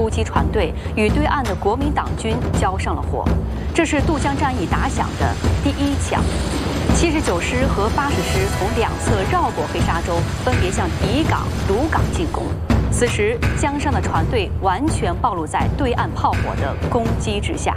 突击船队与对岸的国民党军交上了火。这是渡江战役打响的第一枪。79师和80师从两侧绕过黑沙洲，分别向敌港、鲁港进攻。此时，江上的船队完全暴露在对岸炮火的攻击之下。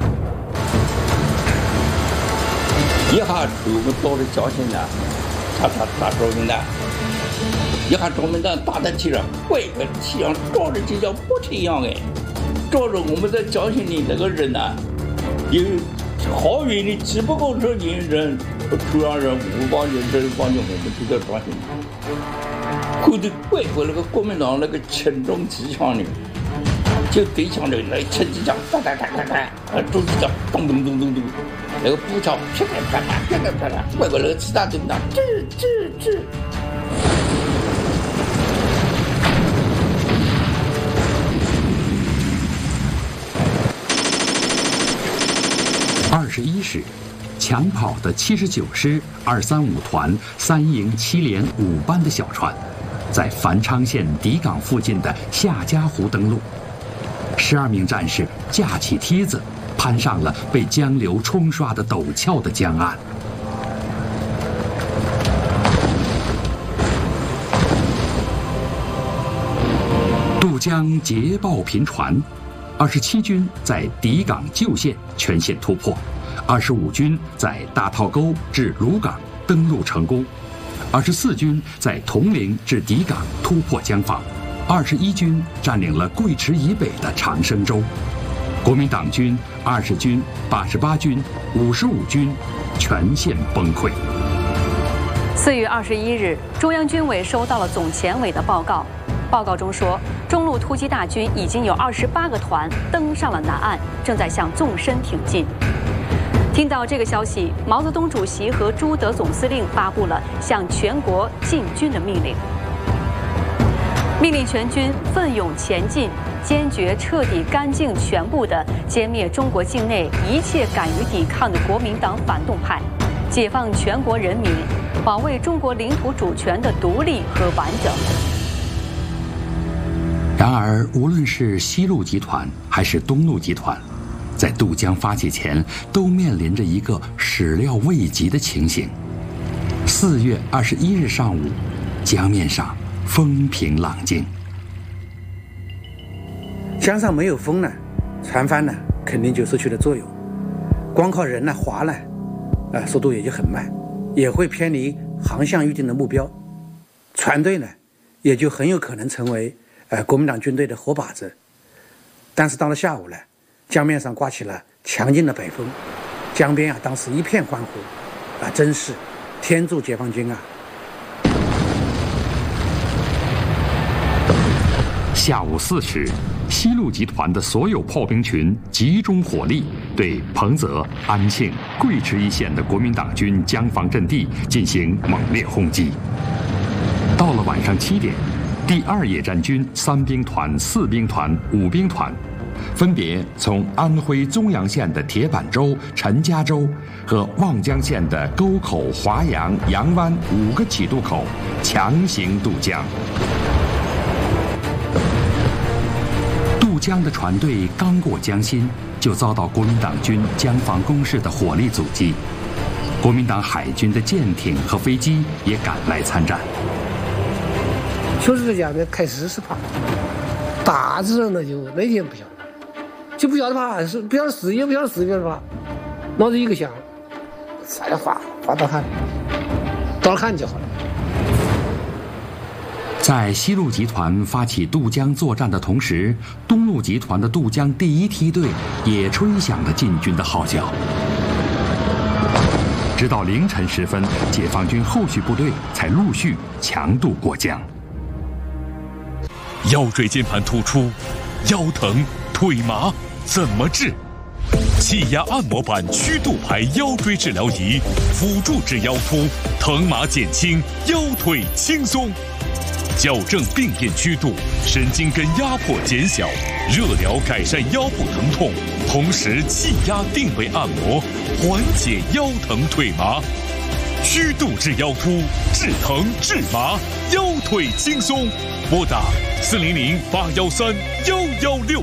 一下我们到了江心呢，打国民党，一下国民党打得起了，外个气象照着就像不一样哎，照着我们在江心里那个人呢，有好远的几百公尺的人，中央人、武帮人、这帮人，我们就在江心。后头外国那个国民党那个轻重机枪呢，就对枪的来轻机枪，哒哒哒哒哒，重机枪咚咚咚咚咚，那个步枪啪啪啪啪啪啪啪，外国那个子弹真的，吱。 21时，抢跑的79师235团3营7连5班的小船，在繁昌县敌港附近的夏家湖登陆。12名战士架起梯子，攀上了被江流冲刷的陡峭的江岸。渡江捷报频传，27军在敌港旧县全线突破，25军在大套沟至鲁港登陆成功，24军在铜陵至敌港突破江防，21军占领了贵池以北的长生洲。国民党军、20军、88军、55军全线崩溃。 4月21日，中央军委收到了总前委的报告。报告中说，中路突击大军已经有28个团登上了南岸，正在向纵深挺进。听到这个消息，毛泽东主席和朱德总司令发布了向全国进军的命令，命令全军奋勇前进，坚决彻底干净全部地歼灭中国境内一切敢于抵抗的国民党反动派，解放全国人民，保卫中国领土主权的独立和完整。 然而，无论是西路集团还是东路集团，在渡江发起前都面临着一个始料未及的情形。4月21日上午，江面上风平浪静。 江上没有风呢，船帆呢肯定就失去了作用，光靠人呢划呢，速度也就很慢，也会偏离航向预定的目标，船队呢也就很有可能成为国民党军队的活靶子。但是到了下午呢，江面上刮起了强劲的北风，江边当时一片欢呼，真是天助解放军啊！ 下午4时，西路集团的所有炮兵群集中火力，对彭泽、安庆、贵池一线的国民党军江防阵地进行猛烈轰击。到了晚上7点，第2野战军3兵团、4兵团、5兵团，分别从安徽枞阳县的铁板洲、陈家洲和望江县的沟口、华阳、杨湾5个起渡口强行渡江。渡江的船队刚过江心，就遭到国民党军江防工事的火力阻击。国民党海军的舰艇和飞机也赶来参战。 说实在讲呢，开始是怕，大致上呢就那天不晓得，就不晓得怕，是不晓得死也不晓得死，不晓得怕，脑子一个想，再划到看，到了看就好了。 在西路集团发起渡江作战的同时，东路集团的渡江第1梯队也吹响了进军的号角。直到凌晨时分，解放军后续部队才陆续强渡过江。 腰椎间盘突出，腰疼腿麻怎么治？气压按摩板曲度排腰椎治疗仪，辅助治腰突，疼麻减轻，腰腿轻松。矫正病变曲度，神经根压迫减小，热疗改善腰部疼痛，同时气压定位按摩，缓解腰疼腿麻。曲度治腰突，治疼治麻，腰腿轻松。拨打400-813-116。